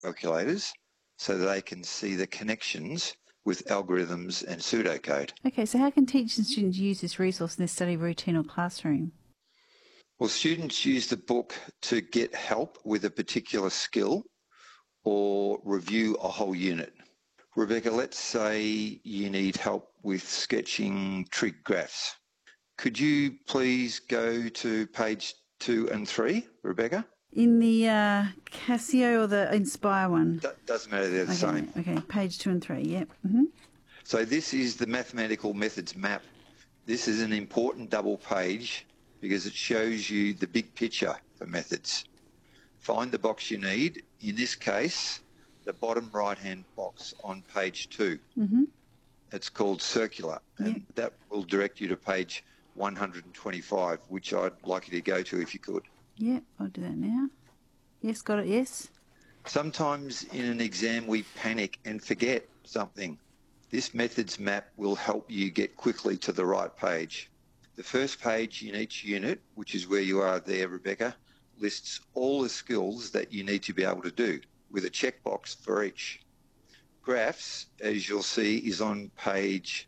calculators so that they can see the connections with algorithms and pseudocode. Okay, so how can teachers and students use this resource in their study routine or classroom? Well, students use the book to get help with a particular skill or review a whole unit. Rebecca, let's say you need help with sketching trig graphs. Could you please go to page 2 and 3, Rebecca? In the Casio or the Inspire one? Doesn't matter, they're the same. Okay, page 2 and 3, yep. So this is the mathematical methods map. This is an important double page because it shows you the big picture for methods. Find the box you need. In this case, the bottom right-hand box on page 2. It's called circular, and that will direct you to page 125, which I'd like you to go to if you could. Yep, I'll do that now. Yes, got it, yes. Sometimes in an exam we panic and forget something. This methods map will help you get quickly to the right page. The first page in each unit, which is where you are there, Rebecca, lists all the skills that you need to be able to do, with a checkbox for each. Graphs, as you'll see, is on page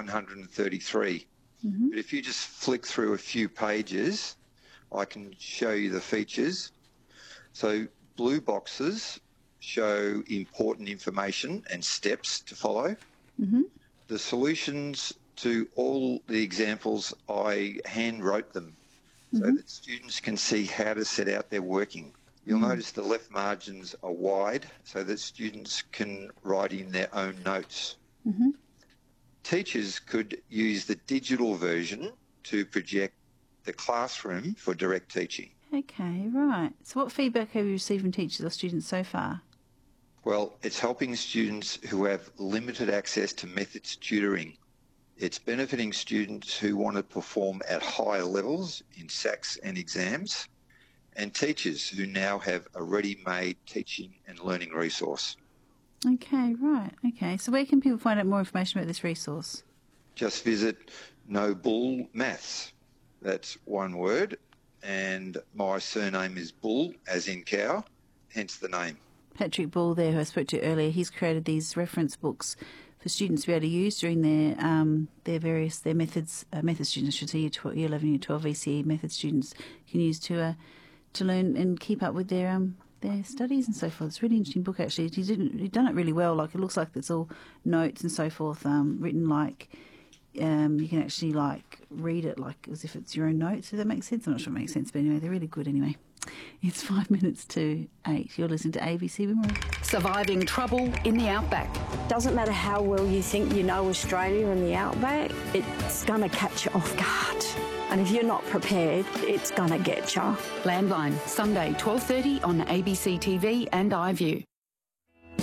133. But if you just flick through a few pages, I can show you the features. So blue boxes show important information and steps to follow. The solutions to all the examples, I hand wrote them so that students can see how to set out their working. You'll notice the left margins are wide so that students can write in their own notes. Teachers could use the digital version to project the classroom for direct teaching. Okay, right. So what feedback have you received from teachers or students so far? Well, it's helping students who have limited access to methods tutoring. It's benefiting students who want to perform at higher levels in SACs and exams, and teachers who now have a ready-made teaching and learning resource. Okay, right. Okay, so where can people find out more information about this resource? Just visit No Bull Maths. That's one word, and my surname is Bull, as in cow, hence the name. Patrick Bull there, who I spoke to earlier, he's created these reference books for students to be able to use during their methods, method students, I should say, year 11, year 12 VCE method students can use to learn and keep up with their studies and so forth. It's a really interesting book, actually. He's done it really well. Like, it looks like it's all notes and so forth, written like you can actually like read it like as if it's your own notes. Does that make sense? I'm not sure it makes sense, but anyway, they're really good anyway. It's 5 minutes to 8. You're listening to ABC Wimmera. Surviving trouble in the outback. Doesn't matter how well you think you know Australia and the outback, it's going to catch you off guard. And if you're not prepared, it's going to get you. Landline, Sunday, 12:30 on ABC TV and iView.